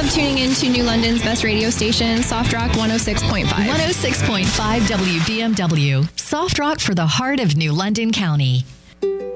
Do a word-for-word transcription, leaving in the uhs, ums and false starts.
tuning in to New London's best radio station, Soft Rock one oh six point five. one oh six point five W D M W. Soft Rock for the heart of New London County.